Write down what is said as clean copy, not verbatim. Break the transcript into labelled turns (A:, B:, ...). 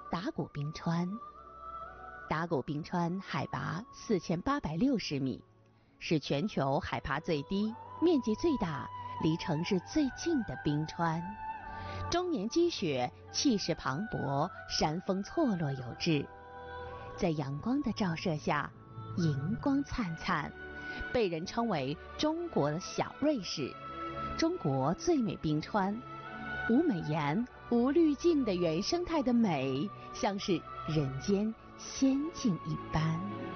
A: 达古冰川。达古冰川海拔4860米，是全球海拔最低、面积最大、离城市最近的冰川。终年积雪，气势磅礴，山峰错落有致，在阳光的照射下，银光灿灿，被人称为中国的小瑞士，中国最美冰川。无美颜、无滤镜的原生态的美，像是人间仙境一般。